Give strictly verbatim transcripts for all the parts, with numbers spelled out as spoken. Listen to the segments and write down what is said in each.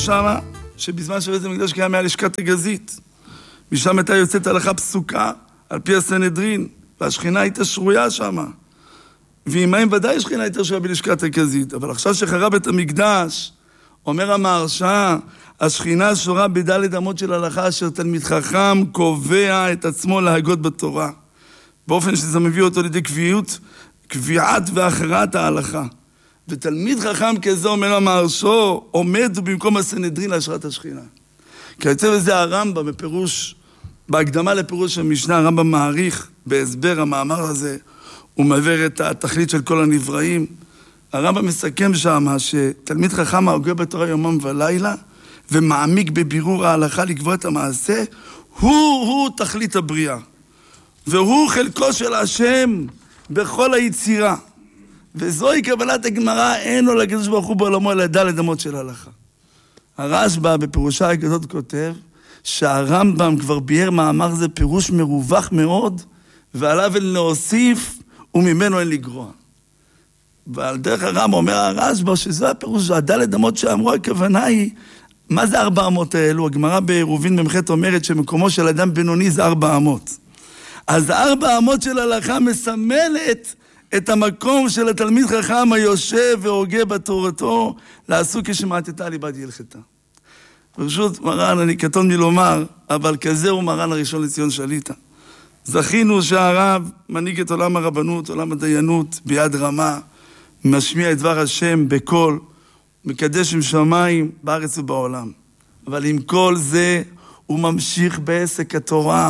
שמה שבזמן שבית המקדש קיים היה לשכת הגזית. משם הייתה יוצאת הלכה פסוקה על פי הסנהדרין, והשכינה הייתה שרויה שמה. ועימהם ודאי השכינה הייתה שרויה בלשכת הגזית. אבל עכשיו שחרב בית המקדש, אומר המהרש"א, השכינה שורה בדלת אמות של הלכה אשר תלמיד חכם קובע את עצמו להגות בתורה. באופן שזה מביא אותו לידי קביעות, קביעת והכרעת ההלכה. ותלמיד חכם כזה, אומר המהרש"א, עומד במקום הסנהדרין להשראת השכינה. כיוצא בזה הרמב"ם בפירוש, בהקדמה לפירוש המשנה, הרמב"ם מעריך בהסבר המאמר הזה, הוא מעביר את התכלית של כל הנבראים. הרמב"ם מסכם שם שתלמיד חכם ההוגה בתורה יומם ולילה, ומעמיק בבירור ההלכה לקבוע את המעשה, הוא, הוא תכלית הבריאה. והוא חלקו של השם בכל היצירה. וזוהי קבלת הגמרא, אין לו לקדוש ברוך הוא בעולמו אלא דלת אמות של הלכה. הרשב"א בפירושה הגדול כותב שהרמב"ם כבר ביאר מאמר זה פירוש מרווח מאוד, ועליו אין להוסיף וממנו אין לגרוע. ועל דרך הרמב"ם אומר הרשב"א שזה הפירוש, הדלת אמות שאמרו, הכוונה היא, מה זה ארבע אמות האלו? הגמרא בעירובין במחת אומרת שמקומו של אדם בינוני זה ארבע אמות. אז ארבע אמות של הלכה מסמלת את המקום של התלמיד חכם היושב והוגה בתורתו, לעסוק כשמעטתה ליבד הלכתה. ברשות מרן, אני קטון מלומר, אבל כזה הוא מרן הראשון לציון שליטה. זכינו שהרב מנהיג את עולם הרבנות, עולם הדיינות, ביד רמה, משמיע את דבר השם בקול, מקדש עם שמיים בארץ ובעולם. אבל עם כל זה הוא ממשיך בעסק התורה,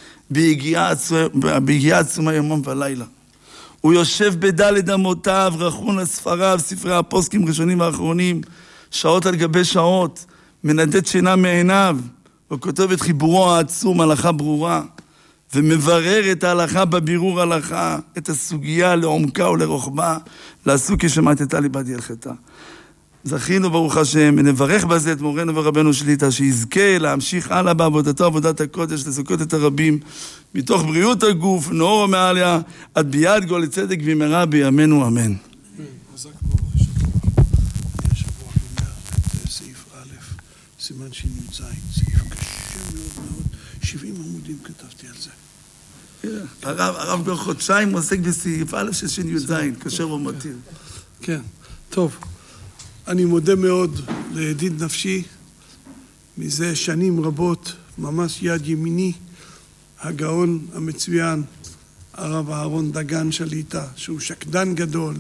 בהגיעה עצומה יומם ולילה. הוא יושב בדלת אמותיו, רכון הספריו, ספרי הפוסקים ראשונים ואחרונים, שעות על גבי שעות, מנדד שינה מעיניו, וכותב את חיבורו העצום, הלכה ברורה, ומברר את ההלכה בבירור הלכה, את הסוגיה לעומקה ולרוחבה, לעסוק כשמעטתה ליבד הלכתה. זכינו ברוך השם, ונברך בזה את מורנו ורבנו שליטה, שיזכה להמשיך הלאה בעבודתו, עבודת הקודש, לזכות את הרבים, מתוך בריאות הגוף, נאור ומעליה, עד ביד גול לצדק במהרה בימינו אמן. חזק ברוך השבוע. אני השבוע אומר את סעיף א', סימן שי"ז, סעיף קשה מאוד מאוד, שבעים עמודים כתבתי על זה. הרב כבר חודשיים עוסק בסעיף א' של שי"ז, קשר ומתיר. כן, טוב. אני מודה מאוד לידיד נפשי, מזה שנים רבות, ממש יד ימיני, הגאון המצוין, הרב אהרון דגן שליטה, שהוא שקדן גדול,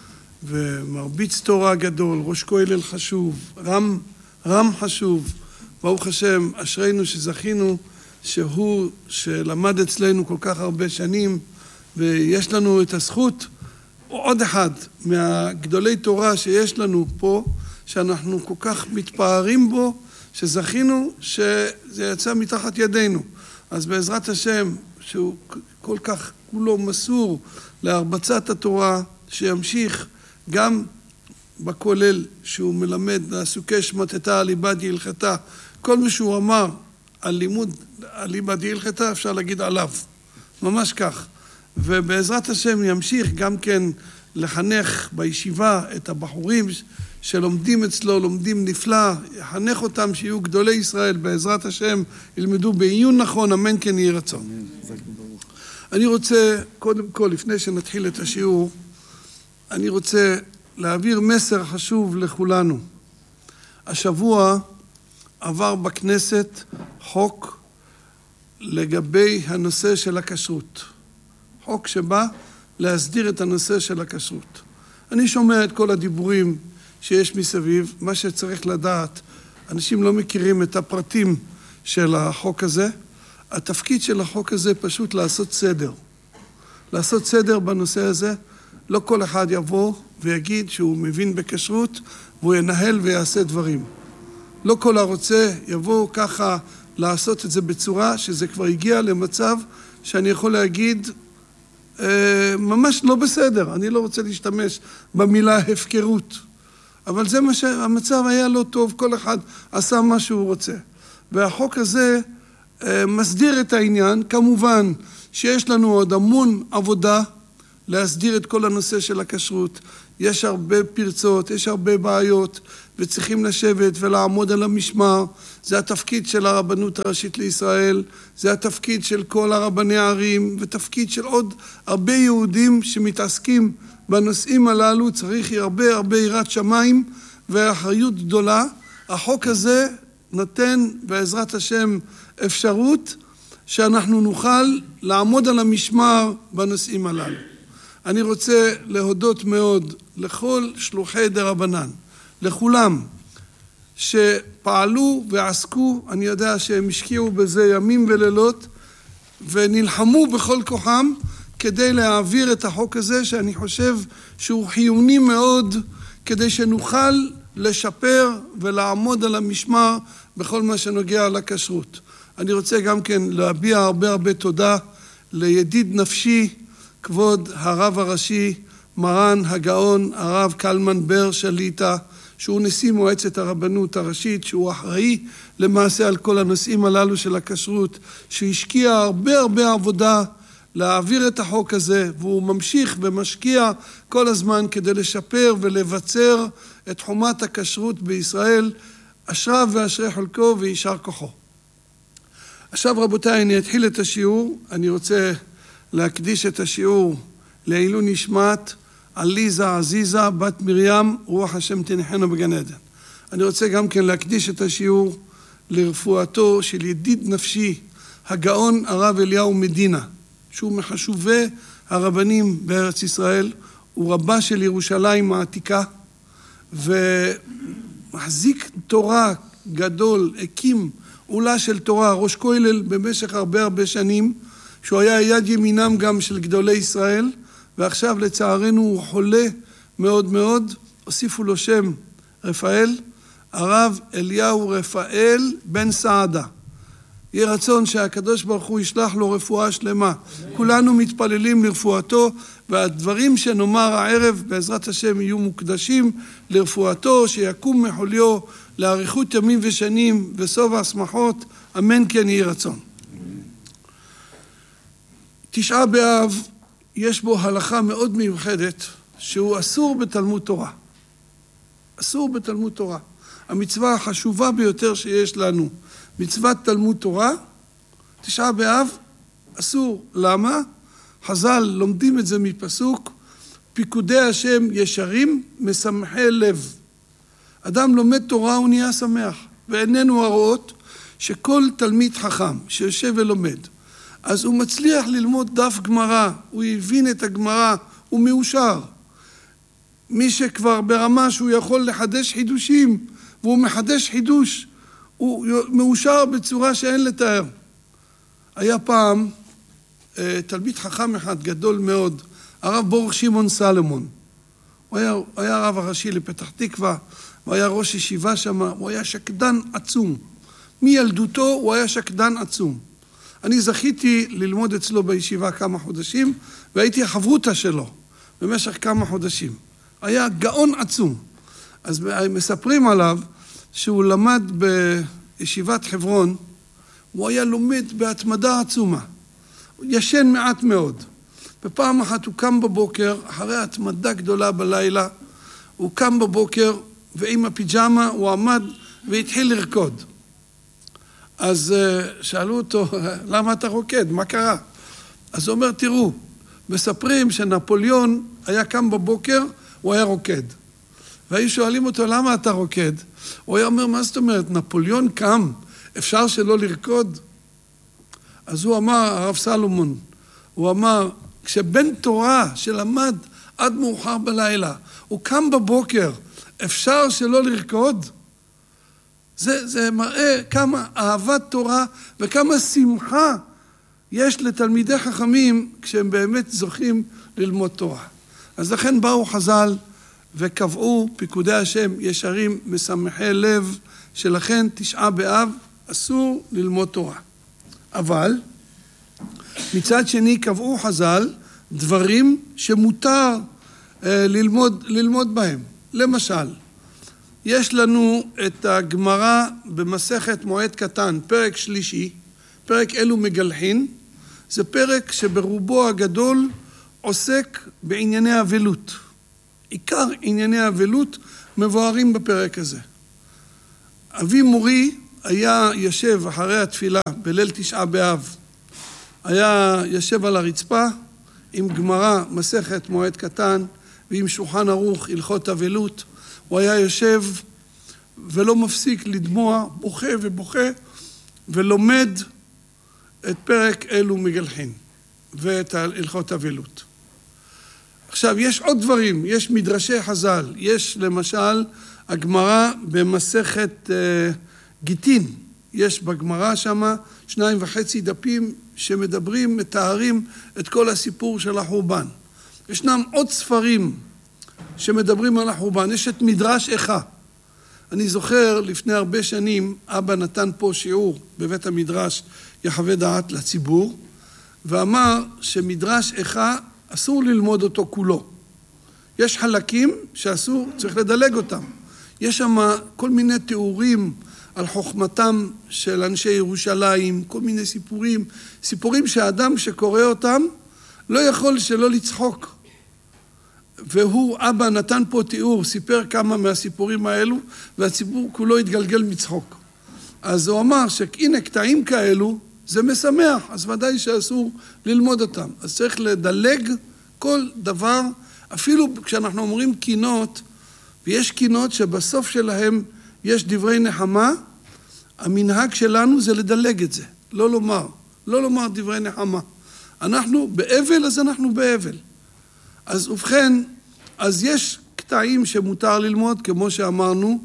ומרביץ תורה גדול, ראש כולל חשוב, רם, רם חשוב. ברוך השם, אשרינו שזכינו שהוא שלמד אצלנו כל כך הרבה שנים, ויש לנו את הזכות, עוד אחד מהגדולי תורה שיש לנו פה, שאנחנו כל כך מתפארים בו, שזכינו שזה יצא מתחת ידינו. אז בעזרת השם, שהוא כל כך כולו מסור להרבצת התורה, שימשיך גם בכולל שהוא מלמד, לעסוקי שמעטתה ליבד הלכתה. כל מי שהוא אמר על לימוד על ליבד הלכתה, אפשר להגיד עליו. ממש כך. ובעזרת השם ימשיך גם כן לחנך בישיבה את הבחורים שלומדים אצלו, לומדים נפלא, יחנך אותם שיהיו גדולי ישראל, בעזרת השם ילמדו בעיון נכון, אמן כן יהי רצון. אני רוצה, קודם כל, לפני שנתחיל את השיעור, אני רוצה להעביר מסר חשוב לכולנו. השבוע עבר בכנסת חוק לגבי הנושא של הכשרות. חוק שבא להסדיר את הנושא של הכשרות. אני שומע את כל הדיבורים שיש מסביב, מה שצריך לדעת, אנשים לא מכירים את הפרטים של החוק הזה. התפקיד של החוק הזה פשוט לעשות סדר. לעשות סדר בנושא הזה, לא כל אחד יבוא ויגיד שהוא מבין בכשרות, והוא ינהל ויעשה דברים. לא כל הרוצה יבוא ככה לעשות את זה בצורה שזה כבר הגיע למצב שאני יכול להגיד, ממש לא בסדר, אני לא רוצה להשתמש במילה הפקרות, אבל זה מה שהמצב היה לא טוב, כל אחד עשה מה שהוא רוצה. והחוק הזה מסדיר את העניין, כמובן שיש לנו עוד המון עבודה, להסדיר את כל הנושא של הכשרות. יש הרבה פרצות, יש הרבה בעיות, וצריכים לשבת ולעמוד על המשמר. זה התפקיד של הרבנות הראשית לישראל, זה התפקיד של כל הרבני הערים, ותפקיד של עוד הרבה יהודים שמתעסקים בנושאים הללו. צריך הרבה הרבה יראת שמיים ואחריות גדולה. החוק הזה נותן בעזרת השם אפשרות שאנחנו נוכל לעמוד על המשמר בנושאים הללו. אני רוצה להודות מאוד לכל שלוחי דרבנן, לכולם שפעלו ועסקו. אני יודע שהם השקיעו בזה ימים ולילות ונלחמו בכל כוחם כדי להעביר את החוק הזה, שאני חושב שהוא חיוני מאוד כדי שנוכל לשפר ולעמוד על המשמר בכל מה שנוגע לכשרות. אני רוצה גם כן להביע הרבה הרבה תודה לידיד נפשי, כבוד הרב הראשי, מרן הגאון הרב קלמן בר שליטה, שהוא נשיא מועצת הרבנות הראשית, שהוא אחראי למעשה על כל הנושאים הללו של הכשרות, שהשקיע הרבה הרבה עבודה להעביר את החוק הזה, והוא ממשיך ומשקיע כל הזמן כדי לשפר ולבצר את חומת הכשרות בישראל. אשריו ואשרי חלקו וישר כוחו. עכשיו רבותיי, אני אתחיל את השיעור. אני רוצה להקדיש את השיעור לעילוי נשמת עליזה עזיזה בת מרים, רוח השם תניחנה בגן עדן. אני רוצה גם כן להקדיש את השיעור לרפואתו של ידיד נפשי, הגאון הרב אליהו מדינה, שהוא מחשובי הרבנים בארץ ישראל, הוא רבה של ירושלים העתיקה, ומחזיק תורה גדול, הקים עולה של תורה, ראש כולל במשך הרבה הרבה שנים, שהוא היה יד ימינם גם של גדולי ישראל, ועכשיו לצערנו הוא חולה מאוד מאוד. הוסיפו לו שם רפאל, הרב אליהו רפאל בן סעדה. יהיה רצון שהקדוש ברוך הוא ישלח לו רפואה שלמה. כולנו מתפללים לרפואתו, והדברים שנאמר הערב בעזרת השם יהיו מוקדשים לרפואתו, שיקום מחוליו לאריכות ימים ושנים וסוף השמחות, אמן כן יהיה רצון. תשעה באב יש בו הלכה מאוד מיוחדת, שהוא אסור בתלמוד תורה. אסור בתלמוד תורה. המצווה החשובה ביותר שיש לנו, מצוות תלמוד תורה, תשעה באב אסור. למה? חז"ל לומדים את זה מפסוק, פיקודי השם ישרים משמחי לב. אדם לומד תורה הוא נהיה שמח, ועינינו הרואות שכל תלמיד חכם שיושב ולומד, אז הוא מצליח ללמוד דף גמרא, הוא הבין את הגמרא, הוא מאושר. מי שכבר ברמה שהוא יכול לחדש חידושים, והוא מחדש חידוש, הוא מאושר בצורה שאין לתאר. היה פעם תלמיד חכם אחד גדול מאוד, הרב ברוך שמעון סלומון. הוא היה, היה הרב הראשי לפתח תקווה, הוא היה ראש ישיבה שם, הוא היה שקדן עצום. מילדותו הוא היה שקדן עצום. אני זכיתי ללמוד אצלו בישיבה כמה חודשים, והייתי החברותה שלו במשך כמה חודשים. היה גאון עצום. אז מספרים עליו שהוא למד בישיבת חברון, הוא היה לומד בהתמדה עצומה. הוא ישן מעט מאוד. בפעם אחת הוא קם בבוקר, אחרי התמדה גדולה בלילה, הוא קם בבוקר ועם הפיג'מה הוא עמד והתחיל לרקוד. אז שאלו אותו, למה אתה רוקד? מה קרה? אז הוא אומר, תראו, מספרים שנפוליאון היה קם בבוקר, הוא היה רוקד. והיו שואלים אותו, למה אתה רוקד? הוא היה אומר, מה זאת אומרת? נפוליאון קם, אפשר שלא לרקוד? אז הוא אמר, הרב סלומון, הוא אמר, כשבן תורה שלמד עד מאוחר בלילה, הוא קם בבוקר, אפשר שלא לרקוד? זה, זה מראה כמה אהבת תורה וכמה שמחה יש לתלמידי חכמים כשהם באמת זוכים ללמוד תורה. אז לכן באו חז"ל וקבעו פיקודי השם ישרים משמחי לב, שלכן תשעה באב אסור ללמוד תורה. אבל מצד שני קבעו חז"ל דברים שמותר אה, ללמוד, ללמוד בהם. למשל, יש לנו את הגמרא במסכת מועד קטן, פרק שלישי, פרק אלו מגלחין. זה פרק שברובו הגדול עוסק בענייני אבלות. עיקר ענייני אבלות מבוארים בפרק הזה. אבי מורי היה יושב אחרי התפילה בליל תשעה באב. היה יושב על הרצפה עם גמרא מסכת מועד קטן ועם שולחן ערוך הלכות אבלות. הוא היה יושב ולא מפסיק לדמוע, בוכה ובוכה, ולומד את פרק אלו מגלחין ואת הלכות אבלות. עכשיו, יש עוד דברים, יש מדרשי חז"ל, יש למשל הגמרא במסכת אה, גיטין, יש בגמרא שמה שניים וחצי דפים שמדברים, מתארים את כל הסיפור של החורבן. ישנם עוד ספרים שמדברים על החורבן, יש את מדרש איכה. אני זוכר לפני הרבה שנים, אבא נתן פה שיעור בבית המדרש יחווה דעת לציבור, ואמר שמדרש איכה אסור ללמוד אותו כולו. יש חלקים שאסור, צריך לדלג אותם. יש שם כל מיני תיאורים על חוכמתם של אנשי ירושלים, כל מיני סיפורים, סיפורים שהאדם שקורא אותם לא יכול שלא לצחוק. והוא, אבא נתן פה תיאור, סיפר כמה מהסיפורים האלו, והציבור כולו התגלגל מצחוק. אז הוא אמר שהנה קטעים כאלו, זה משמח, אז ודאי שאסור ללמוד אותם. אז צריך לדלג כל דבר, אפילו כשאנחנו אומרים קינות, ויש קינות שבסוף שלהם יש דברי נחמה, המנהג שלנו זה לדלג את זה, לא לומר, לא לומר דברי נחמה. אנחנו באבל, אז אנחנו באבל. אז ובכן, אז יש קטעים שמותר ללמוד, כמו שאמרנו,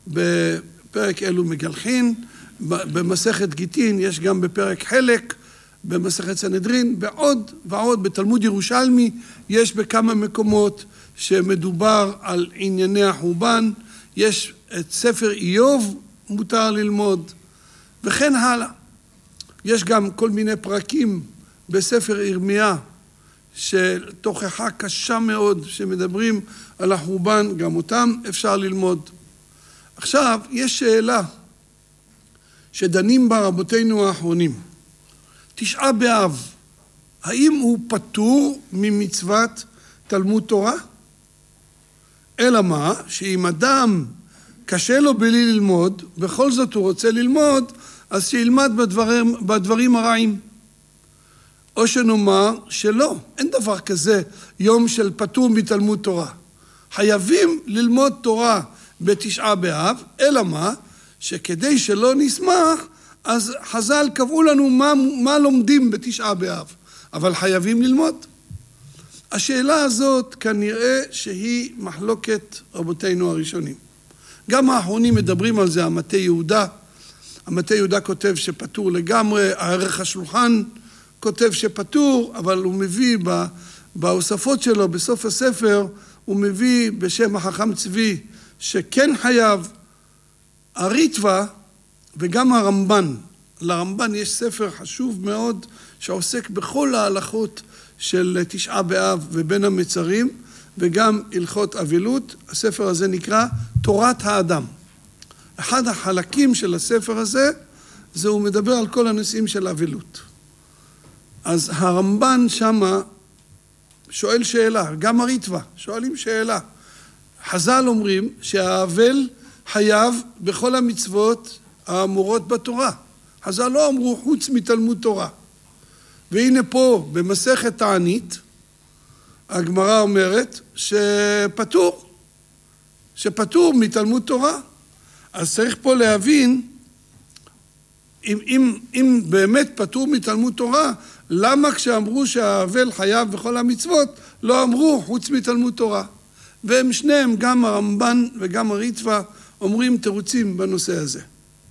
בפרק אלו מגלחין, במסכת גיטין, יש גם בפרק חלק, במסכת סנהדרין, בעוד ועוד, בתלמוד ירושלמי, יש בכמה מקומות שמדובר על ענייני החורבן, יש את ספר איוב, מותר ללמוד, וכן הלאה. יש גם כל מיני פרקים בספר ירמיה, של תוכחה קשה מאוד, שמדברים על החורבן, גם אותם אפשר ללמוד. עכשיו, יש שאלה שדנים בה רבותינו האחרונים. תשעה באב, האם הוא פטור ממצוות תלמוד תורה? אלא מה? שאם אדם קשה לו בלי ללמוד, בכל זאת הוא רוצה ללמוד, אז שילמד בדברים, בדברים הרעים. או שנאמר שלא, אין דבר כזה יום של פטור מתלמוד תורה. חייבים ללמוד תורה בתשעה באב, אלא מה? שכדי שלא נשמח, אז חז"ל קבעו לנו מה, מה לומדים בתשעה באב, אבל חייבים ללמוד. השאלה הזאת כנראה שהיא מחלוקת רבותינו הראשונים. גם האחרונים מדברים על זה, המטה יהודה. המטה יהודה כותב שפטור לגמרי, הערך השולחן כותב שפטור, אבל הוא מביא בהוספות שלו, בסוף הספר, הוא מביא בשם החכם צבי שכן חייב. הריטווה וגם הרמב"ן, לרמב"ן יש ספר חשוב מאוד שעוסק בכל ההלכות של תשעה באב ובין המצרים, וגם הלכות אבלות. הספר הזה נקרא תורת האדם. אחד החלקים של הספר הזה, זה הוא מדבר על כל הנושאים של אבלות. אז הרמב"ן שמה שואל שאלה, גם הריטווה שואלים שאלה. חז"ל אומרים שהאבל חייב בכל המצוות האמורות בתורה. חז"ל לא אמרו חוץ מתלמוד תורה. והנה פה במסכת תענית, הגמרא אומרת שפטור, שפטור מתלמוד תורה. אז צריך פה להבין, אם, אם, אם באמת פטור מתלמוד תורה, למה כשאמרו שהאבל חייב בכל המצוות, לא אמרו חוץ מתלמוד תורה? והם שניהם, גם הרמב"ן וגם הריטווה, אומרים תירוצים בנושא הזה.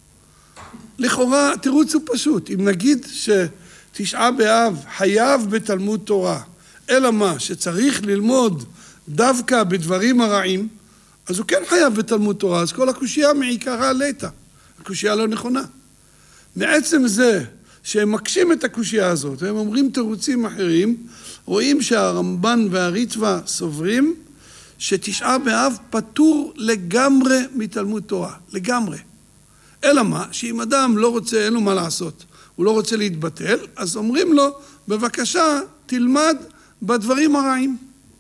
לכאורה, תירוץ הוא פשוט. אם נגיד שתשעה באב חייב בתלמוד תורה, אלא מה? שצריך ללמוד דווקא בדברים הרעים, אז הוא כן חייב בתלמוד תורה, אז כל הקושייה מעיקרה ליתא. הקושייה לא נכונה. מעצם זה שהם מקשים את הקושייה הזאת, והם אומרים תירוצים אחרים, רואים שהרמב"ן והריטווה סוברים, שתשעה באב פטור לגמרי מתלמוד תורה, לגמרי. אלא מה? שאם אדם לא רוצה, אין לו מה לעשות, הוא לא רוצה להתבטל, אז אומרים לו, בבקשה, תלמד בדברים הרעים.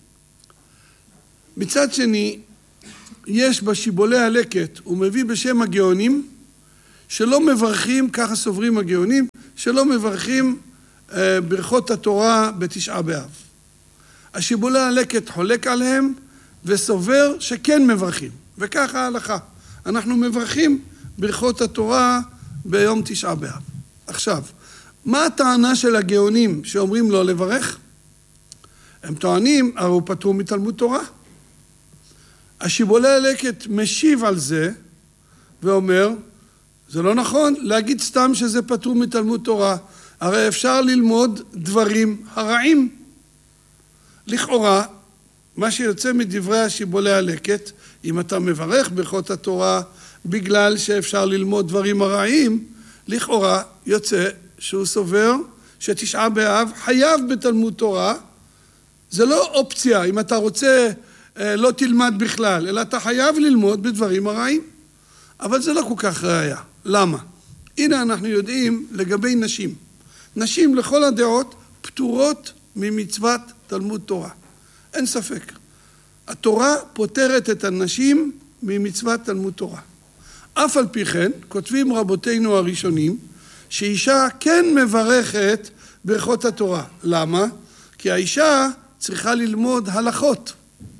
מצד שני, יש בשיבולי הלקט, הוא מביא בשם הגאונים, שלא מברכים, ככה סוברים הגאונים, שלא מברכים אה, ברכות התורה בתשעה באב. השיבולי הלקט חולק עליהם וסובר שכן מברכים, וככה ההלכה. אנחנו מברכים ברכות התורה ביום תשעה באב. עכשיו, מה הטענה של הגאונים שאומרים לו לברך? הם טוענים, הרי הוא פטור מתלמוד תורה. השיבולי הלקט משיב על זה ואומר, זה לא נכון להגיד סתם שזה פטור מתלמוד תורה, הרי אפשר ללמוד דברים הרעים. לכאורה, מה שיוצא מדברי השיבולי הלקט, אם אתה מברך ברכות התורה בגלל שאפשר ללמוד דברים הרעים, לכאורה יוצא שהוא סובר שתשעה באב חייב בתלמוד תורה. זה לא אופציה, אם אתה רוצה לא תלמד בכלל, אלא אתה חייב ללמוד בדברים הרעים. אבל זה לא כל כך ראיה. למה? הנה אנחנו יודעים לגבי נשים. נשים לכל הדעות פטורות ממצוות תלמוד תורה. אין ספק. התורה פותרת את הנשים ממצוות תלמוד תורה. אף על פי כן, כותבים רבותינו הראשונים, שאישה כן מברכת ברכות התורה. למה? כי האישה צריכה ללמוד הלכות.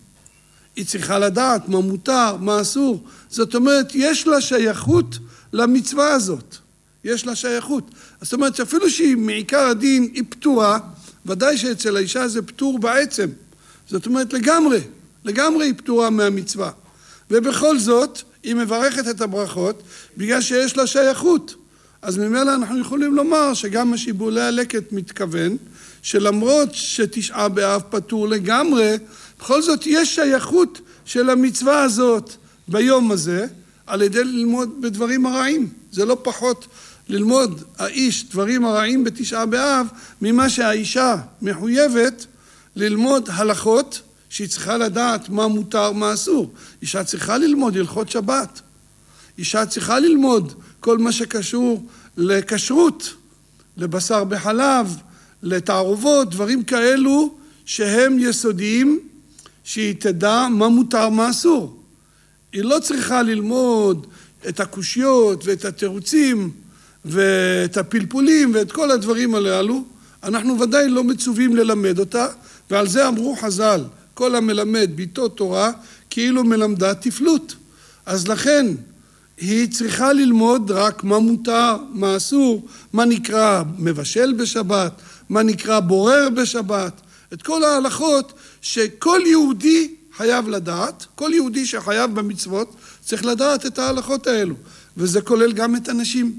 היא צריכה לדעת מה מותר, מה אסור. זאת אומרת, יש לה שייכות למצווה הזאת. יש לה שייכות. זאת אומרת, שאפילו שהיא מעיקר הדין היא פטורה, ודאי שאצל האישה זה פטור בעצם. זאת אומרת, לגמרי, לגמרי היא פטורה מהמצווה. ובכל זאת, היא מברכת את הברכות, בגלל שיש לה שייכות. אז ממילא אנחנו יכולים לומר שגם השיבולי הלקט מתכוון, שלמרות שתשעה באב פטור לגמרי, בכל זאת יש שייכות של המצווה הזאת ביום הזה, על ידי ללמוד בדברים הרעים. זה לא פחות ללמוד האיש דברים הרעים בתשעה באב, ממה שהאישה מחויבת ללמוד הלכות, שהיא צריכה לדעת מה מותר, מה אסור. אישה צריכה ללמוד הלכות שבת. אישה צריכה ללמוד כל מה שקשור לכשרות, לבשר בחלב, לתערובות, דברים כאלו שהם יסודיים, שהיא תדע מה מותר, מה אסור. היא לא צריכה ללמוד את הקושיות ואת התירוצים ואת הפלפולים ואת כל הדברים הללו. אנחנו ודאי לא מצווים ללמד אותה, ועל זה אמרו חז"ל, כל המלמד ביתו תורה כאילו מלמדה תפלות. אז לכן היא צריכה ללמוד רק מה מותר, מה אסור, מה נקרא מבשל בשבת, מה נקרא בורר בשבת, את כל ההלכות שכל יהודי חייב לדעת, כל יהודי שחייב במצוות צריך לדעת את ההלכות האלו, וזה כולל גם את הנשים.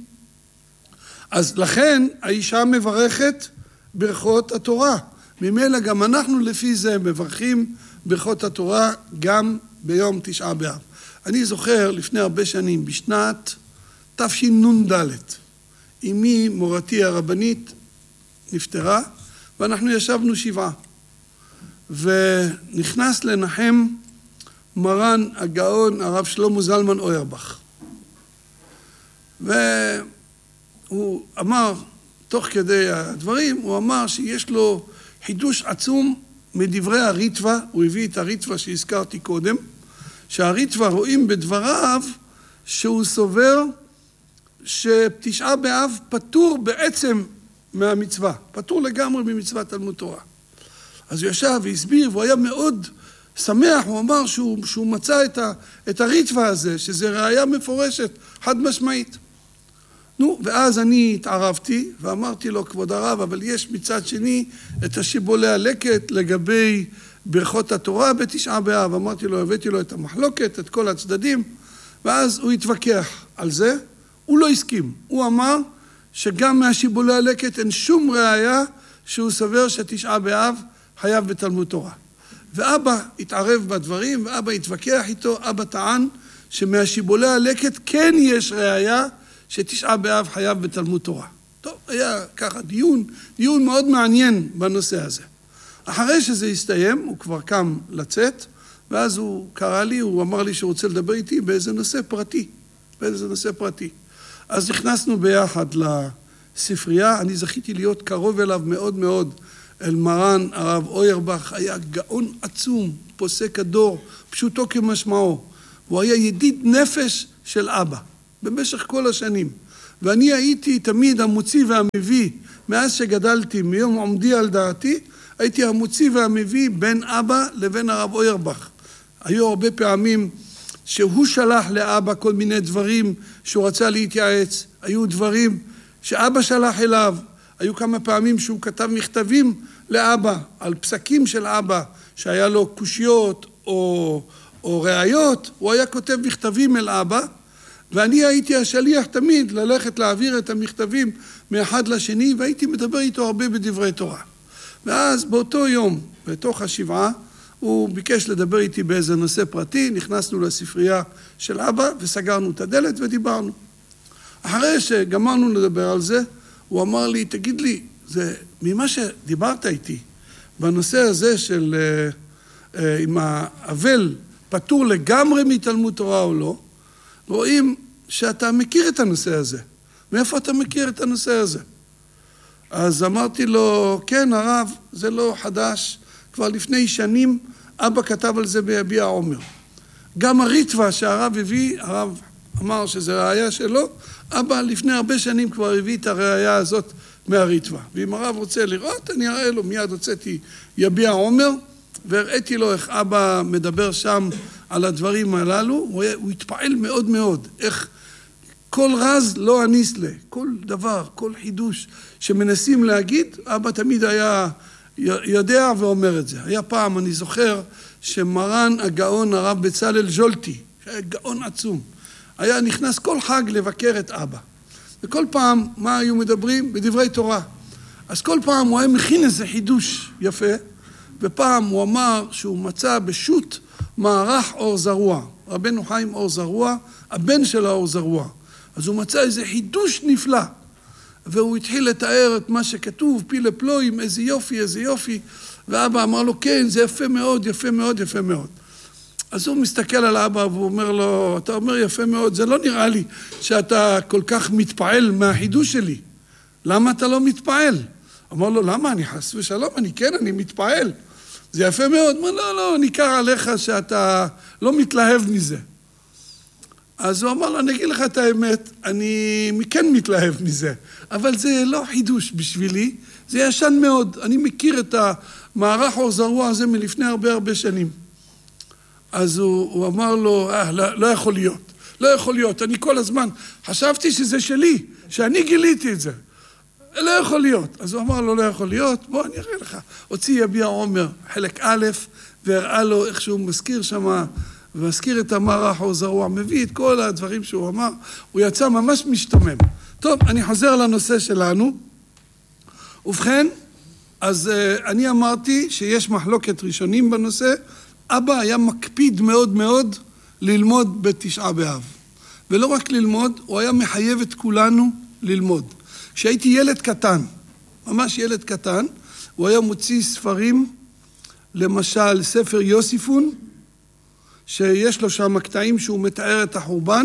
אז לכן האישה מברכת ברכות התורה. ממילא גם אנחנו לפי זה מברכים ברכות התורה גם ביום תשעה באב. אני זוכר לפני הרבה שנים, בשנת תשנ"ד, אמי מורתי הרבנית נפטרה, ואנחנו ישבנו שבעה. ונכנס לנחם מרן הגאון הרב שלמה זלמן אוירבך. והוא אמר, תוך כדי הדברים, הוא אמר שיש לו חידוש עצום מדברי הריטווה, הוא הביא את הריטווה שהזכרתי קודם, שהריטווה רואים בדבריו שהוא סובר שתשעה באב פטור בעצם מהמצווה, פטור לגמרי ממצוות תלמוד תורה. אז הוא ישב והסביר, והוא היה מאוד שמח, הוא אמר שהוא, שהוא מצא את, ה, את הריטווה הזה, שזה ראיה מפורשת, חד משמעית. נו, ואז אני התערבתי ואמרתי לו, כבוד הרב, אבל יש מצד שני את השיבולי הלקט לגבי ברכות התורה בתשעה באב. אמרתי לו, הבאתי לו את המחלוקת, את כל הצדדים, ואז הוא התווכח על זה, הוא לא הסכים. הוא אמר שגם מהשיבולי הלקט אין שום ראיה שהוא סובר שתשעה באב חייב בתלמוד תורה. ואבא התערב בדברים, ואבא התווכח איתו, אבא טען שמהשיבולי הלקט כן יש ראיה שתשעה באב חייב בתלמוד תורה. טוב, היה ככה דיון, דיון מאוד מעניין בנושא הזה. אחרי שזה הסתיים, הוא כבר קם לצאת, ואז הוא קרא לי, הוא אמר לי שהוא רוצה לדבר איתי באיזה נושא פרטי, באיזה נושא פרטי. אז נכנסנו ביחד לספרייה, אני זכיתי להיות קרוב אליו מאוד מאוד אל מרן הרב אוירבך, היה גאון עצום, פוסק הדור, פשוטו כמשמעו. הוא היה ידיד נפש של אבא, במשך כל השנים. ואני הייתי תמיד המוציא והמביא, מאז שגדלתי, מיום עומדי על דעתי, הייתי המוציא והמביא בין אבא לבין הרב אוירבך. היו הרבה פעמים שהוא שלח לאבא כל מיני דברים שהוא רצה להתייעץ, היו דברים שאבא שלח אליו, היו כמה פעמים שהוא כתב מכתבים לאבא, על פסקים של אבא, שהיה לו קושיות או, או ראיות, הוא היה כותב מכתבים אל אבא, ואני הייתי השליח תמיד ללכת להעביר את המכתבים מאחד לשני, והייתי מדבר איתו הרבה בדברי תורה. ואז באותו יום, בתוך השבעה, הוא ביקש לדבר איתי באיזה נושא פרטי, נכנסנו לספרייה של אבא וסגרנו את הדלת ודיברנו. אחרי שגמרנו לדבר על זה, הוא אמר לי, תגיד לי, זה ממה שדיברת איתי, בנושא הזה של אם האבל פטור לגמרי מתלמוד תורה או לא, רואים שאתה מכיר את הנושא הזה. מאיפה אתה מכיר את הנושא הזה? אז אמרתי לו, כן הרב, זה לא חדש, כבר לפני שנים אבא כתב על זה ביביע עומר. גם הריטווה שהרב הביא, הרב אמר שזה ראייה שלו, אבא לפני הרבה שנים כבר הביא את הראייה הזאת מהריטווה. ואם הרב רוצה לראות, אני אראה לו, מיד הוצאתי יביע עומר, והראיתי לו איך אבא מדבר שם על הדברים הללו, הוא, הוא התפעל מאוד מאוד, איך כל רז לא הניסלה, כל דבר, כל חידוש שמנסים להגיד, אבא תמיד היה יודע ואומר את זה. היה פעם, אני זוכר, שמרן הגאון הרב בצלאל ז'ולטי, שהיה גאון עצום, היה נכנס כל חג לבקר את אבא. וכל פעם, מה היו מדברים? בדברי תורה. אז כל פעם הוא היה מכין איזה חידוש יפה, ופעם הוא אמר שהוא מצא בשו"ת מערך אור זרוע. רבנו חיים אור זרוע, הבן של האור זרוע. אז הוא מצא איזה חידוש נפלא. והוא התחיל לתאר את מה שכתוב, פילה פלואים, איזה יופי, איזה יופי. ואבא אמר לו, כן, זה יפה מאוד, יפה מאוד, יפה מאוד. אז הוא מסתכל על אבא והוא אומר לו, אתה אומר יפה מאוד, זה לא נראה לי שאתה כל כך מתפעל מהחידוש שלי. למה אתה לא מתפעל? אמר לו, למה? אני חס ושלום, אני כן, אני מתפעל. זה יפה מאוד. אמר, לא, לא, ניכר עליך שאתה לא מתלהב מזה. אז הוא אמר לו, אני אגיד לך את האמת, אני כן מתלהב מזה, אבל זה לא חידוש בשבילי, זה ישן מאוד. אני מכיר את המערך אור זרוע הזה מלפני הרבה הרבה שנים. אז הוא, הוא אמר לו, אה, לא, לא יכול להיות, לא יכול להיות, אני כל הזמן חשבתי שזה שלי, שאני גיליתי את זה. לא יכול להיות. אז הוא אמר לו, לא יכול להיות, בוא אני אראה לך. הוציא יביע עומר, חלק א', והראה לו איך שהוא מזכיר שם, ומזכיר את המערך אור זרוע, מביא את כל הדברים שהוא אמר, הוא יצא ממש משתומם. טוב, אני חוזר לנושא שלנו. ובכן, אז uh, אני אמרתי שיש מחלוקת ראשונים בנושא, אבא היה מקפיד מאוד מאוד ללמוד בתשעה באב. ולא רק ללמוד, הוא היה מחייב את כולנו ללמוד. כשהייתי ילד קטן, ממש ילד קטן, הוא היה מוציא ספרים, למשל ספר יוסיפון, שיש לו שם קטעים שהוא מתאר את החורבן,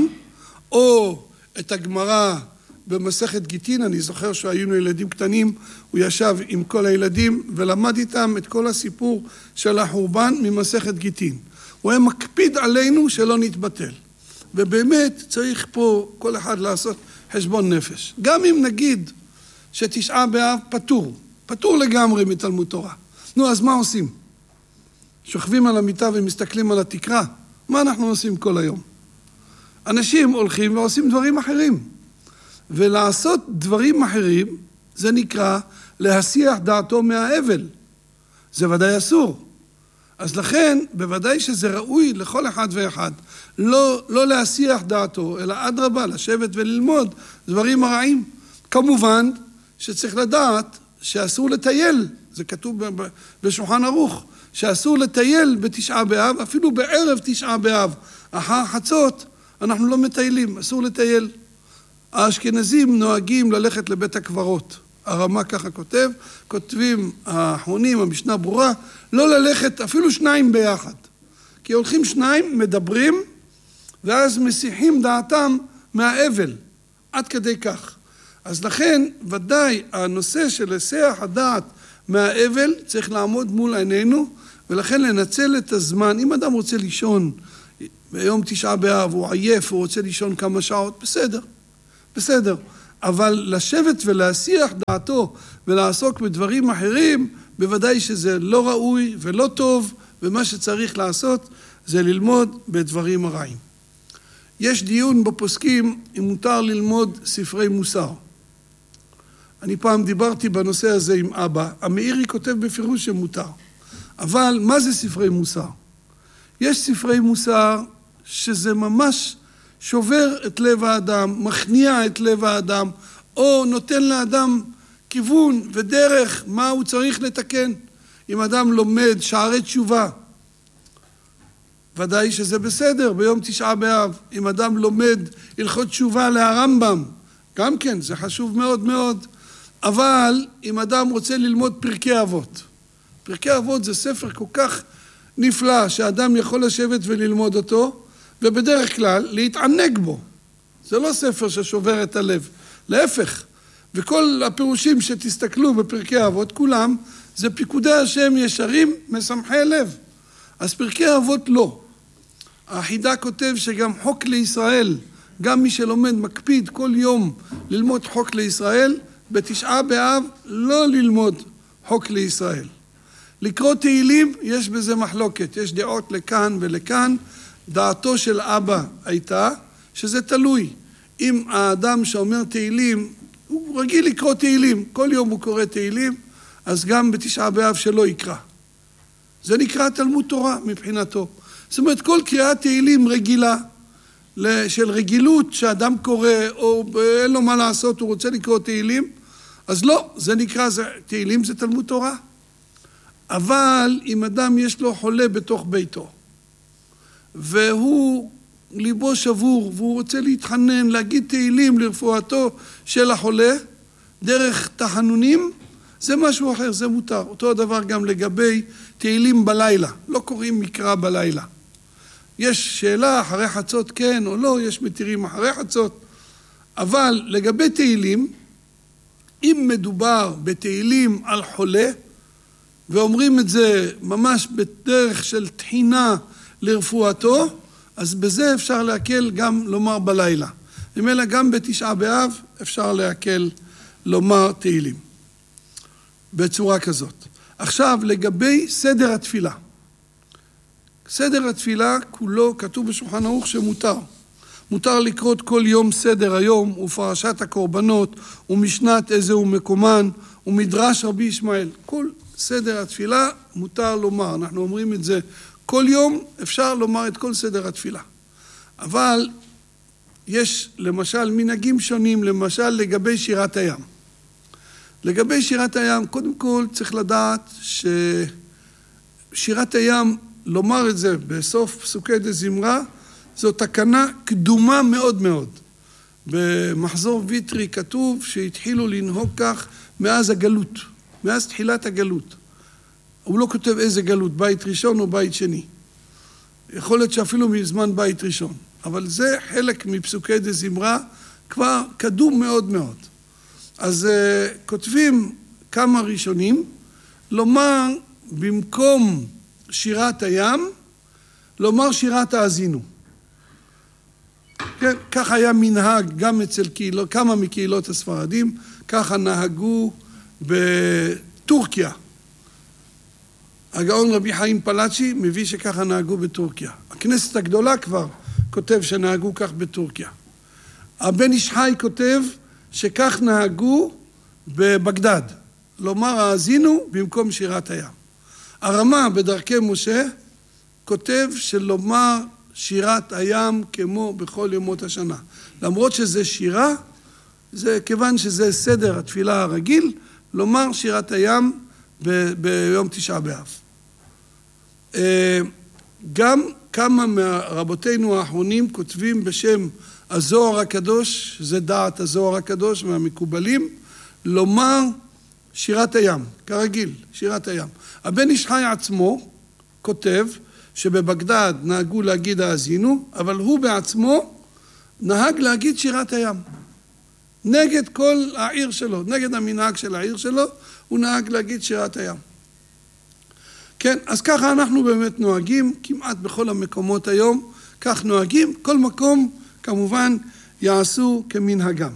או את הגמרא במסכת גיטין. אני זוכר שהיינו ילדים קטנים, הוא ישב עם כל הילדים ולמד איתם את כל הסיפור של החורבן ממסכת גיטין. הוא היה מקפיד עלינו שלא נתבטל. ובאמת צריך פה כל אחד לעשות חשבון נפש. גם אם נגיד שתשעה באב פטור, פטור לגמרי מתלמוד תורה. נו, אז מה עושים? שוכבים על המיטה ומסתכלים על התקרה. מה אנחנו עושים כל היום? אנשים הולכים ועושים דברים אחרים. ולעשות דברים אחרים, זה נקרא להסיח דעתו מהאבל. זה ודאי אסור. אז לכן, בוודאי שזה ראוי לכל אחד ואחד. לא, לא להסיח דעתו, אלא אדרבה, לשבת וללמוד דברים הרעים. כמובן שצריך לדעת שאסור לטייל. זה כתוב בשולחן ערוך. שאסור לטייל בתשעה באב, אפילו בערב תשעה באב. אחר חצות אנחנו לא מטיילים, אסור לטייל. האשכנזים נוהגים ללכת לבית הקברות. הרמה ככה כותב, כותבים האחרונים, המשנה ברורה, לא ללכת אפילו שניים ביחד. כי הולכים שניים, מדברים, ואז מסיחים דעתם מהאבל. עד כדי כך. אז לכן, ודאי, הנושא של היסח הדעת מהאבל צריך לעמוד מול עינינו, ולכן לנצל את הזמן. אם אדם רוצה לישון ביום תשעה באב, הוא עייף, הוא רוצה לישון כמה שעות, בסדר, בסדר. אבל לשבת ולהסיח דעתו ולעסוק בדברים אחרים, בוודאי שזה לא ראוי ולא טוב, ומה שצריך לעשות זה ללמוד בדברים הרעים. יש דיון בפוסקים אם מותר ללמוד ספרי מוסר. אני פעם דיברתי בנושא הזה עם אבא, המאירי כותב בפירוש שמותר. אבל מה זה ספרי מוסר? יש ספרי מוסר שזה ממש שובר את לב האדם, מכניע את לב האדם, או נותן לאדם כיוון ודרך מה הוא צריך לתקן. אם אדם לומד שערי תשובה, ודאי שזה בסדר ביום תשעה באב. אם אדם לומד הלכות תשובה להרמב"ם, גם כן, זה חשוב מאוד מאוד. אבל אם אדם רוצה ללמוד פרקי אבות, פרקי אבות זה ספר כל כך נפלא שאדם יכול לשבת וללמוד אותו, ובדרך כלל להתענג בו. זה לא ספר ששובר את הלב, להפך. וכל הפירושים שתסתכלו בפרקי אבות, כולם, זה פיקודי השם ישרים משמחי לב. אז פרקי אבות לא. החידה כותב שגם חוק לישראל, גם מי שלומד מקפיד כל יום ללמוד חוק לישראל, בתשעה באב לא ללמוד חוק לישראל. לקרוא תהילים, יש בזה מחלוקת, יש דעות לכאן ולכאן. דעתו של אבא הייתה שזה תלוי. אם האדם שאומר תהילים, הוא רגיל לקרוא תהילים, כל יום הוא קורא תהילים, אז גם בתשעה באב שלא יקרא. זה נקרא תלמוד תורה מבחינתו. זאת אומרת, כל קריאת תהילים רגילה, של רגילות שאדם קורא, או אין לו מה לעשות, הוא רוצה לקרוא תהילים, אז לא, זה נקרא, זה, תהילים זה תלמוד תורה. אבל אם אדם יש לו חולה בתוך ביתו, והוא ליבו שבור, והוא רוצה להתחנן, להגיד תהילים לרפואתו של החולה, דרך תחנונים, זה משהו אחר, זה מותר. אותו הדבר גם לגבי תהילים בלילה, לא קוראים מקרא בלילה. יש שאלה אחרי חצות כן או לא, יש מתירים אחרי חצות, אבל לגבי תהילים, אם מדובר בתהילים על חולה, ואומרים את זה ממש בדרך של תחינה לרפואתו, אז בזה אפשר להקל גם לומר בלילה. ממילא גם בתשעה באב אפשר להקל לומר תהילים. בצורה כזאת. עכשיו לגבי סדר התפילה. סדר התפילה כולו כתוב בשולחן ערוך שמותר. מותר לקרות כל יום סדר היום ופרשת הקורבנות ומשנת איזה הוא מקומן ומדרש רבי ישמעאל. כל סדר התפילה מותר לומר. אנחנו אומרים את זה כל יום, אפשר לומר את כל סדר התפילה. אבל יש למשל מנהגים שונים, למשל לגבי שירת הים. לגבי שירת הים, קודם כל צריך לדעת ששירת הים, לומר את זה בסוף פסוקי דזמרה, זו תקנה קדומה מאוד מאוד. במחזור ויטרי כתוב שהתחילו לנהוג כך מאז הגלות, מאז תחילת הגלות. הוא לא כותב איזה גלות, בית ראשון או בית שני. יכול להיות שאפילו מזמן בית ראשון. אבל זה חלק מפסוקי דזמרה כבר קדום מאוד מאוד. אז uh, כותבים כמה ראשונים, לומר במקום שירת הים, לומר שירת האזינו. כן, כך היה מנהג גם אצל קהילות, כמה מקהילות הספרדים, ככה נהגו בטורקיה. הגאון רבי חיים פלאצ'י מביא שככה נהגו בטורקיה. הכנסת הגדולה כבר כותב שנהגו כך בטורקיה. הבן איש חי כותב שכך נהגו בבגדד, לומר האזינו במקום שירת הים. הרמה בדרכי משה כותב שלומר שירת הים כמו בכל ימות השנה. למרות שזה שירה, זה כיוון שזה סדר התפילה הרגיל, לומר שירת הים ב- ביום תשעה באב. גם כמה מרבותינו האחרונים כותבים בשם הזוהר הקדוש, זה דעת הזוהר הקדוש מהמקובלים, לומר שירת הים, כרגיל, שירת הים. הבן איש חי עצמו כותב שבבגדד נהגו להגיד האזינו, אבל הוא בעצמו נהג להגיד שירת הים. נגד כל העיר שלו, נגד המנהג של העיר שלו, הוא נהג להגיד שירת הים. כן, אז ככה אנחנו באמת נוהגים, כמעט בכל המקומות היום, כך נוהגים, כל מקום כמובן יעשו כמנהגם.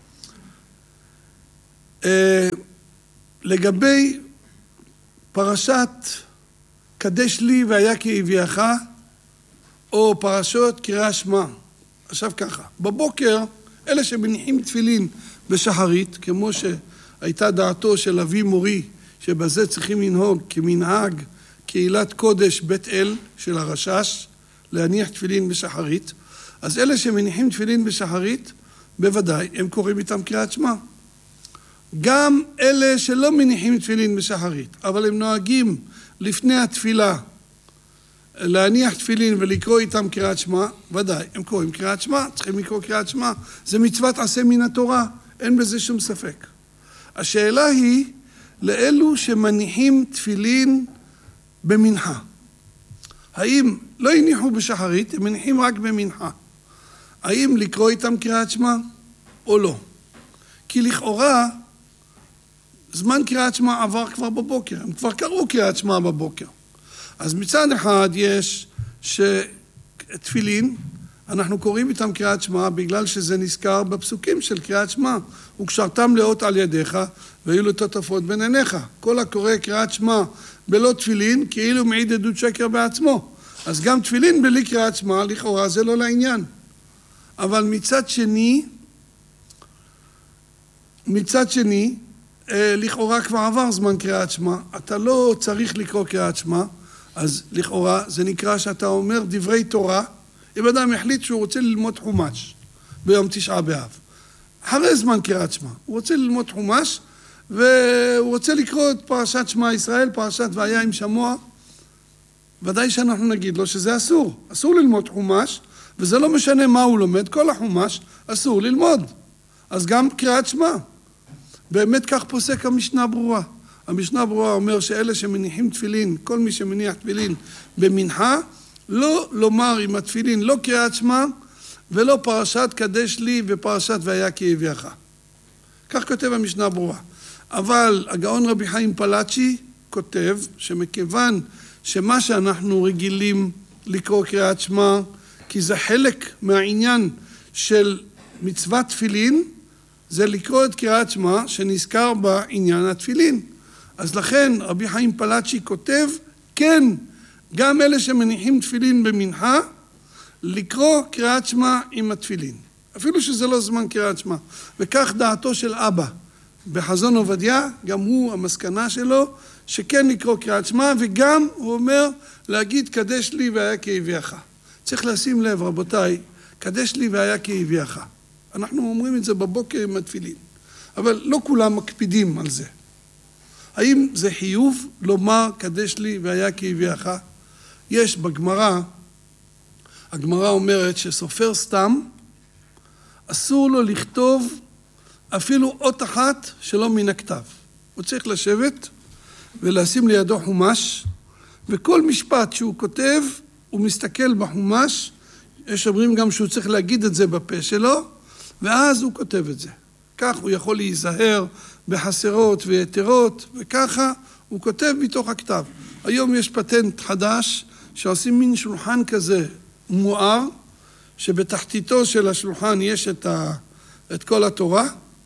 לגבי פרשת קדש לי והיה כהביאך, או פרשות קריאת שמע. עכשיו ככה, בבוקר אלה שמניחים תפילין בשחרית, כמו שהייתה דעתו של אבי מורי, שבזה צריכים לנהוג כמנהג קהילת קודש בית אל של הרשש, להניח תפילין בשחרית, אז אלה שמניחים תפילין בשחרית, בוודאי הם קוראים איתם קריאת שמע. גם אלה שלא מניחים תפילין בשחרית, אבל הם נוהגים לפני התפילה להניח תפילין ולקרוא איתם קריאת שמע, ודאי, הם קוראים קריאת שמע, צריכים לקרוא קריאת שמע, זה מצוות עשה מן התורה, אין בזה שום ספק. השאלה היא לאלו שמניחים תפילין במנחה. האם לא הניחו בשחרית, הם מניחים רק במנחה. האם לקרוא איתם קריאת שמע או לא? כי לכאורה זמן קריאת שמע עבר כבר בבוקר, הם כבר קראו קריאת שמע בבוקר. אז מצד אחד יש שתפילין, אנחנו קוראים איתם קריאת שמע בגלל שזה נזכר בפסוקים של קריאת שמע. וקשרתם לאות על ידיך והיו לו תותפות בין עיניך. כל הקורא קריאת שמע בלא תפילין כאילו מעיד עדות שקר בעצמו. אז גם תפילין בלי קריאת שמע לכאורה זה לא לעניין. אבל מצד שני, מצד שני, לכאורה כבר עבר זמן קריאת שמע, אתה לא צריך לקרוא קריאת שמע, אז לכאורה זה נקרא שאתה אומר דברי תורה, אם אדם החליט שהוא רוצה ללמוד חומש ביום תשעה באב. אחרי זמן קריאת שמע, הוא רוצה ללמוד חומש, והוא רוצה לקרוא את פרשת שמע ישראל, פרשת והיה עם שמוע, ודאי שאנחנו נגיד לו שזה אסור, אסור ללמוד חומש, וזה לא משנה מה הוא לומד, כל החומש אסור ללמוד. אז גם קריאת שמע. באמת כך פוסק המשנה ברורה. המשנה ברורה אומר שאלה שמניחים תפילין, כל מי שמניח תפילין במנחה, לא לומר עם התפילין, לא קריאת שמע, ולא פרשת קדש לי ופרשת והיה כהביאך. כך כותב המשנה ברורה. אבל הגאון רבי חיים פלאצ'י כותב שמכיוון שמה שאנחנו רגילים לקרוא קריאת שמע, כי זה חלק מהעניין של מצוות תפילין, זה לקרוא את קריאת שמע שנזכר בעניין התפילין. אז לכן רבי חיים פלאצ'י כותב, כן, גם אלה שמניחים תפילין במנחה, לקרוא קריאת שמע עם התפילין. אפילו שזה לא זמן קריאת שמע. וכך דעתו של אבא. בחזון עובדיה, גם הוא, המסקנה שלו, שכן לקרוא קריאת שמע, וגם הוא אומר להגיד קדש לי והיה כהביאך. צריך לשים לב, רבותיי, קדש לי והיה כהביאך. אנחנו אומרים את זה בבוקר עם התפילין, אבל לא כולם מקפידים על זה. האם זה חיוב לומר קדש לי והיה כהביאך? יש בגמרא, הגמרא אומרת שסופר סתם, אסור לו לכתוב אפילו אות אחת שלא מן הכתב. הוא צריך לשבת ולשים לידו חומש, וכל משפט שהוא כותב, הוא מסתכל בחומש, יש אומרים גם שהוא צריך להגיד את זה בפה שלו, ואז הוא כותב את זה. כך הוא יכול להיזהר בחסרות ויתרות, וככה הוא כותב מתוך הכתב. היום יש פטנט חדש, שעושים מין שולחן כזה מואר, שבתחתיתו של השולחן יש את, ה, את כל התורה,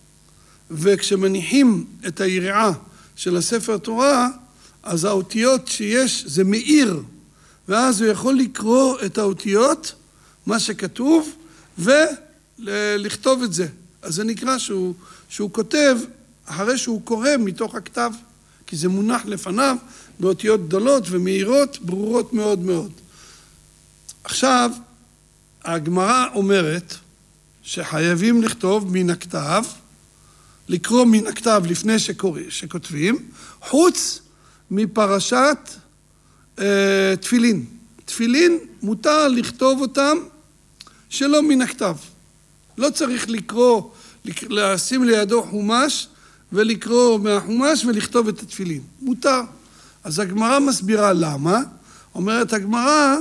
וכשמניחים את היריעה של הספר תורה, אז האותיות שיש זה מאיר, ואז הוא יכול לקרוא את האותיות, מה שכתוב, ולכתוב את זה. אז זה נקרא שהוא, שהוא כותב אחרי שהוא קורא מתוך הכתב, כי זה מונח לפניו באותיות גדולות ומאירות, ברורות מאוד מאוד. עכשיו, הגמרא אומרת שחייבים לכתוב מן הכתב, לקרוא מן הכתב לפני שקורא, שכותבים, חוץ מפרשת אה, תפילין. תפילין מותר לכתוב אותם שלא מן הכתב. לא צריך לקרוא, לשים לידו חומש ולקרוא מהחומש ולכתוב את התפילין. מותר. אז הגמרא מסבירה למה. אומרת הגמרא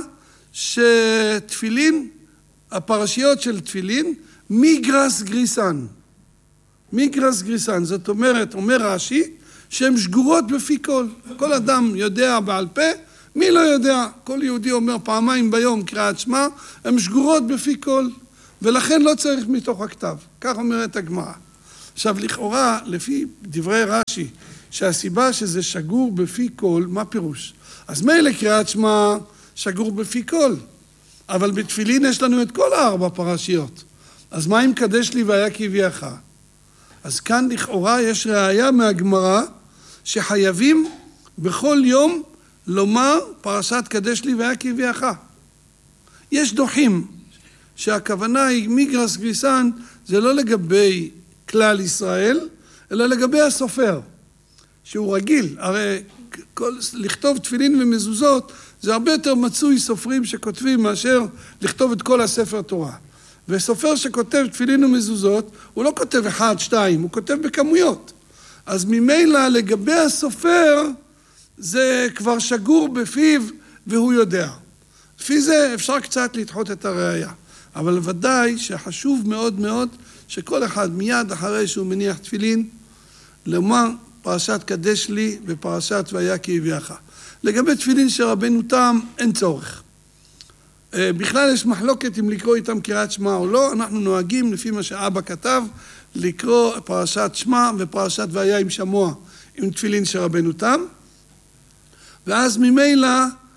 שתפילין, הפרשיות של תפילין, מיגרס גריסן. מיגרס גריסן, זאת אומרת, אומר רש"י, שהן שגורות בפי כל. כל אדם יודע בעל פה, מי לא יודע? כל יהודי אומר פעמיים ביום קריאת שמע, הן שגורות בפי כל, ולכן לא צריך מתוך הכתב. כך אומרת הגמרא. עכשיו, לכאורה, לפי דברי רש"י, שהסיבה שזה שגור בפי כל, מה פירוש? אז מילא קריאת שמע שגור בפי כל, אבל בתפילין יש לנו את כל הארבע פרשיות. אז מה אם קדש לי והיה כהביאך? אז כאן לכאורה יש ראיה מהגמרא שחייבים בכל יום לומר פרשת קדש לי והיה כהביאך. יש דוחים שהכוונה היא מיגרס גריסן, זה לא לגבי כלל ישראל, אלא לגבי הסופר, שהוא רגיל. הרי כל, לכתוב תפילין ומזוזות זה הרבה יותר מצוי סופרים שכותבים מאשר לכתוב את כל הספר תורה. וסופר שכותב תפילין ומזוזות, הוא לא כותב אחד, שתיים, הוא כותב בכמויות. אז ממילא לגבי הסופר, זה כבר שגור בפיו והוא יודע. לפי זה אפשר קצת לדחות את הראייה. אבל ודאי שחשוב מאוד מאוד שכל אחד מיד אחרי שהוא מניח תפילין, לומר פרשת קדש לי ופרשת והיה כהביאך. לגבי תפילין של רבנו תם אין צורך. בכלל יש מחלוקת אם לקרוא איתם קריאת שמע או לא, אנחנו נוהגים לפי מה שאבא כתב, לקרוא פרשת שמע ופרשת והיה עם שמוע עם תפילין של רבנו תם, ואז ממילא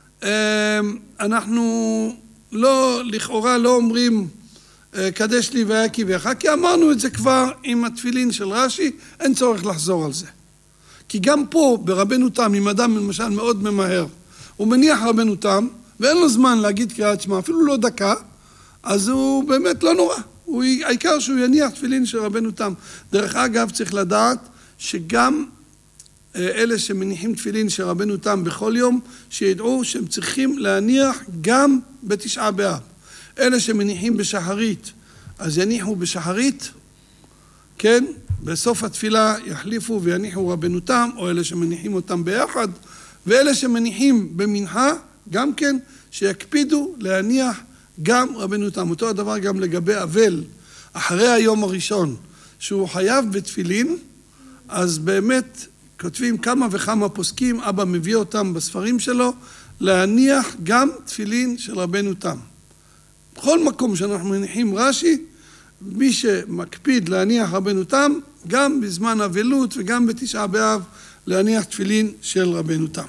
אנחנו לא, לכאורה לא אומרים קדש לי והיה כהביאך, כי אמרנו את זה כבר עם התפילין של רש"י, אין צורך לחזור על זה. כי גם פה ברבנו תם, אם אדם למשל מאוד ממהר, הוא מניח רבנו תם, ואין לו זמן להגיד קריאת שמע, אפילו לא דקה, אז הוא באמת לא נורא. הוא, העיקר שהוא יניח תפילין של רבנו תם. דרך אגב, צריך לדעת שגם אלה שמניחים תפילין של רבנו תם בכל יום, שידעו שהם צריכים להניח גם בתשעה באב. אלה שמניחים בשחרית, אז יניחו בשחרית, כן? בסוף התפילה יחליפו ויניחו רבנו תם, או אלה שמניחים אותם ביחד, ואלה שמניחים במנחה, גם כן, שיקפידו להניח גם רבנו תם. אותו הדבר גם לגבי אבל, אחרי היום הראשון, שהוא חייב בתפילין, אז באמת כותבים כמה וכמה פוסקים, אבא מביא אותם בספרים שלו, להניח גם תפילין של רבנו תם. בכל מקום שאנחנו מניחים רש"י, מי שמקפיד להניח רבנו תם, גם בזמן אבלות וגם בתשעה באב, להניח תפילין של רבנו תם.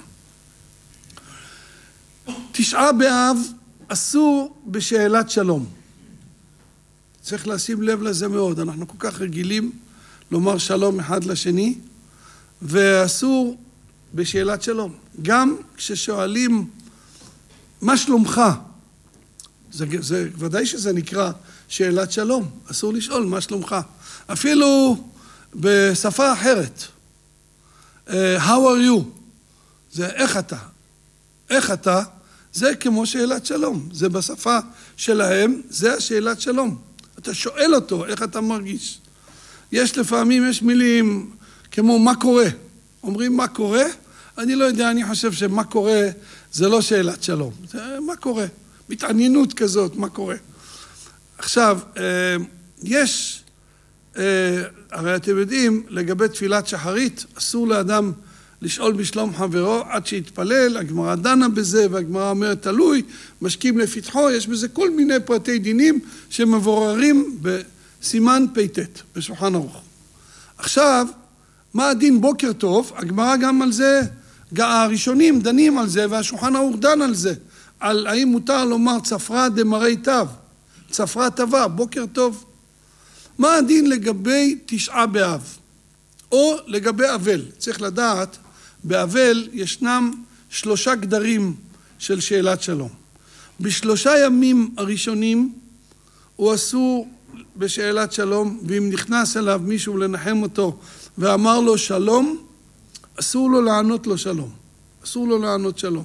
תשעה באב אסור בשאלת שלום. צריך לשים לב לזה מאוד. אנחנו כל כך רגילים לומר שלום אחד לשני, ואסור בשאלת שלום. גם כששואלים מה שלומך, זה, זה, ודאי שזה נקרא שאלת שלום. אסור לשאול מה שלומך. אפילו בשפה אחרת. Uh, how are you? זה איך אתה. איך אתה? זה כמו שאלת שלום. זה בשפה שלהם, זה השאלת שלום. אתה שואל אותו איך אתה מרגיש. יש לפעמים, יש מילים כמו מה קורה. אומרים מה קורה? אני לא יודע, אני חושב שמה קורה זה לא שאלת שלום. זה מה קורה? מתעניינות כזאת, מה קורה? עכשיו, יש, הרי אתם יודעים, לגבי תפילת שחרית, אסור לאדם לשאול בשלום חברו עד שיתפלל, הגמרא דנה בזה, והגמרא אומרת תלוי, משכים לפתחו, יש בזה כל מיני פרטי דינים שמבוררים בסימן פ"ט, בשולחן ערוך. עכשיו, מה הדין בוקר טוב? הגמרא גם על זה, הראשונים דנים על זה, והשולחן ערוך דן על זה, על האם מותר לומר צפרא דמראי תו, צפרא טובה, בוקר טוב. מה הדין לגבי תשעה באב? או לגבי אבל? צריך לדעת, באבל ישנם שלושה גדרים של שאלת שלום. בשלושה ימים הראשונים הוא אסור בשאלת שלום, ואם נכנס אליו מישהו לנחם אותו ואמר לו שלום, אסור לו לענות לו שלום. אסור לו לענות שלום.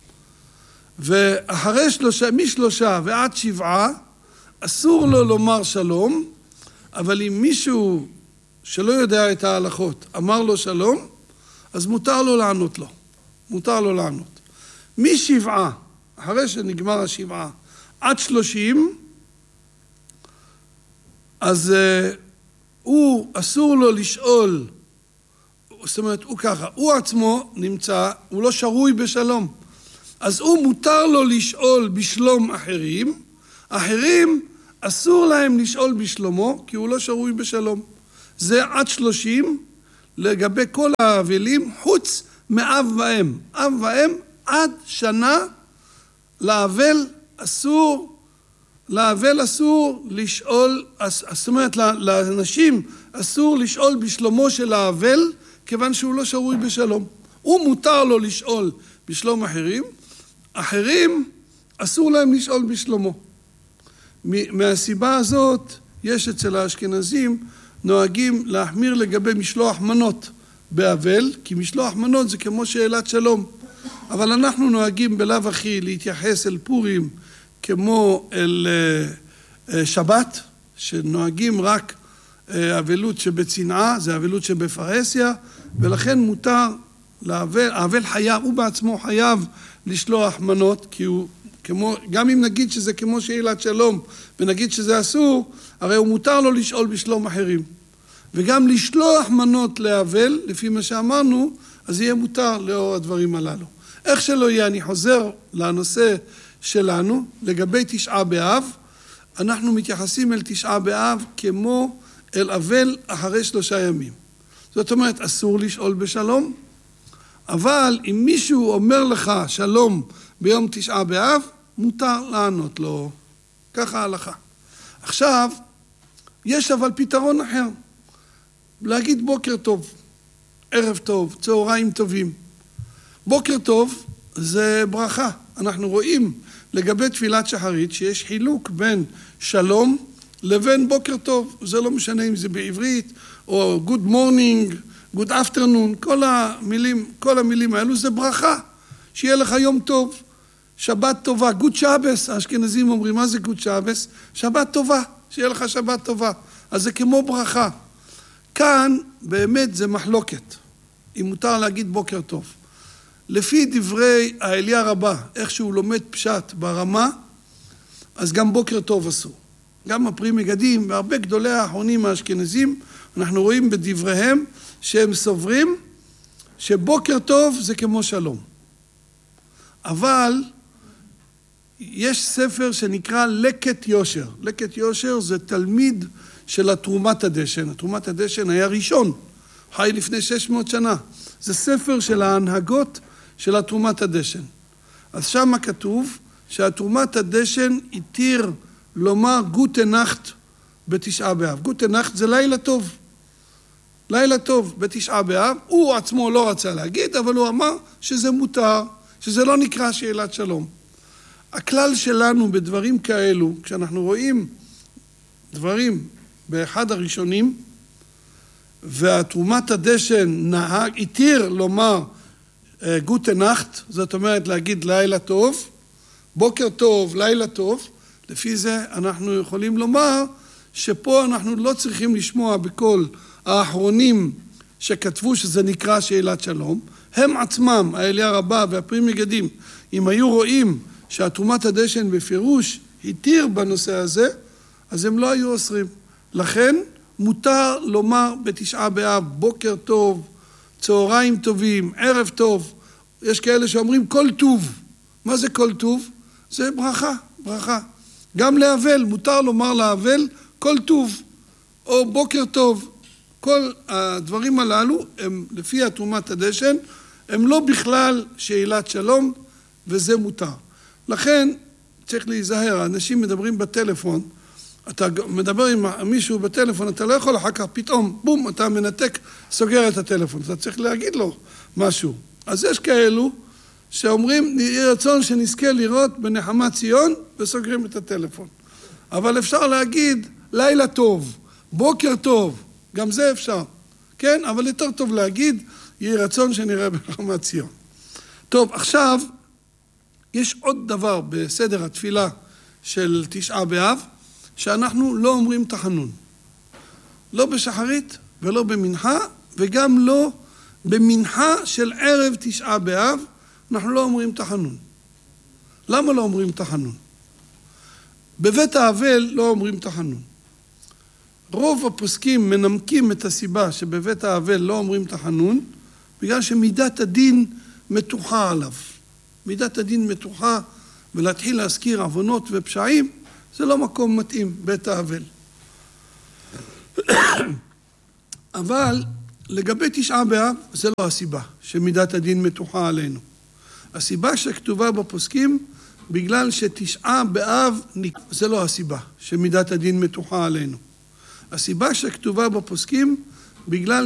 ואחרי שלושה, משלושה ועד שבעה, אסור לו לומר שלום, אבל אם מישהו שלא יודע את ההלכות אמר לו שלום, אז מותר לו לענות לו. מותר לו לענות. משבעה, אחרי שנגמר השבעה, עד שלושים, אז הוא, אסור לו לשאול, זאת אומרת, הוא ככה, הוא עצמו נמצא, הוא לא שרוי בשלום. אז הוא מותר לו לשאול בשלום אחרים, אחרים אסור להם לשאול בשלומו, כי הוא לא שרוי בשלום. זה עד שלושים לגבי כל האבלים, חוץ מאב ואם. אב ואם עד שנה לאבל אסור, לאבל אסור לשאול, זאת אומרת, לאנשים אסור לשאול בשלומו של האבל, כיוון שהוא לא שרוי בשלום. הוא מותר לו לשאול בשלום אחרים, אחרים אסור להם לשאול בשלומו. מהסיבה הזאת יש אצל האשכנזים נוהגים להחמיר לגבי משלוח מנות באבל, כי משלוח מנות זה כמו שאלת שלום. אבל אנחנו נוהגים בלאו הכי להתייחס אל פורים כמו אל שבת, שנוהגים רק אבלות שבצנעה, זה אבלות שבפרהסיה, ולכן מותר לאבל, האבל חייב, הוא בעצמו חייב לשלוח מנות, כי הוא כמו, גם אם נגיד שזה כמו שאלת שלום, ונגיד שזה אסור, הרי הוא מותר לו לשאול בשלום אחרים. וגם לשלוח מנות לאבל, לפי מה שאמרנו, אז יהיה מותר לאור הדברים הללו. איך שלא יהיה, אני חוזר לנושא שלנו, לגבי תשעה באב, אנחנו מתייחסים אל תשעה באב כמו אל אבל אחרי שלושה ימים. זאת אומרת, אסור לשאול בשלום, אבל אם מישהו אומר לך שלום ביום תשעה באב, מותר לענות לו. ככה ההלכה. עכשיו, יש אבל פתרון אחר. להגיד בוקר טוב, ערב טוב, צהריים טובים. בוקר טוב זה ברכה. אנחנו רואים לגבי תפילת שחרית שיש חילוק בין שלום לבין בוקר טוב. זה לא משנה אם זה בעברית או good morning, good afternoon, כל המילים, כל המילים האלו זה ברכה. שיהיה לך יום טוב, שבת טובה, good שבס, האשכנזים אומרים, מה זה good שבס? שבת טובה, שיהיה לך שבת טובה. אז זה כמו ברכה. כאן באמת זה מחלוקת, אם מותר להגיד בוקר טוב. לפי דברי האליה רבה, איך שהוא לומד פשט ברמה, אז גם בוקר טוב אסור. גם הפרי מגדים, והרבה גדולי האחרונים האשכנזים, אנחנו רואים בדבריהם שהם סוברים שבוקר טוב זה כמו שלום. אבל יש ספר שנקרא לקט יושר. לקט יושר זה תלמיד של התרומת הדשן. התרומת הדשן היה ראשון, חי לפני שש מאות שנה. זה ספר של ההנהגות של התרומת הדשן. אז שם כתוב שהתרומת הדשן התיר לומר גוטה נחט בתשעה באב. גוטה נחט זה לילה טוב. לילה טוב בתשעה באב. הוא עצמו לא רצה להגיד, אבל הוא אמר שזה מותר, שזה לא נקרא שאלת שלום. הכלל שלנו בדברים כאלו, כשאנחנו רואים דברים באחד הראשונים, והתרומת הדשן נהג, התיר לומר גוטה נחט, זאת אומרת להגיד לילה טוב, בוקר טוב, לילה טוב, לפי זה אנחנו יכולים לומר שפה אנחנו לא צריכים לשמוע בכל האחרונים שכתבו שזה נקרא שאלת שלום, הם עצמם, האליה רבה והפרי מגדים, אם היו רואים שהתרומת הדשן בפירוש התיר בנושא הזה, אז הם לא היו אוסרים. לכן מותר לומר בתשעה באב בוקר טוב, צהריים טובים, ערב טוב. יש כאלה שאומרים כל טוב. מה זה כל טוב? זה ברכה, ברכה. גם לאבל, מותר לומר לאבל כל טוב, או בוקר טוב. כל הדברים הללו הם לפי התרומת הדשן, הם לא בכלל שאלת שלום, וזה מותר. לכן צריך להיזהר, אנשים מדברים בטלפון, אתה מדבר עם מישהו בטלפון, אתה לא יכול אחר כך פתאום, בום, אתה מנתק, סוגר את הטלפון, אתה צריך להגיד לו משהו. אז יש כאלו שאומרים, יהיה רצון שנזכה לראות בנחמת ציון, וסוגרים את הטלפון. אבל אפשר להגיד, לילה טוב, בוקר טוב, גם זה אפשר, כן? אבל יותר טוב להגיד, יהיה רצון שנראה בנחמת ציון. טוב, עכשיו, יש עוד דבר בסדר התפילה של תשעה באב, שאנחנו לא אומרים תחנון. לא בשחרית ולא במנחה, וגם לא במנחה של ערב תשעה באב, אנחנו לא אומרים תחנון. למה לא אומרים תחנון? בבית האבל לא אומרים תחנון. רוב הפוסקים מנמקים את הסיבה שבבית האבל לא אומרים תחנון, בגלל שמידת הדין מתוחה עליו. מידת הדין מתוחה, ולהתחיל להזכיר עוונות ופשעים, זה לא מקום מתאים, בית האבל. אבל לגבי תשעה באב, זה לא הסיבה שמידת הדין מתוחה עלינו. הסיבה שכתובה בפוסקים, בגלל שתשעה באב, זה לא הסיבה שמידת הדין מתוחה עלינו. הסיבה שכתובה בפוסקים, בגלל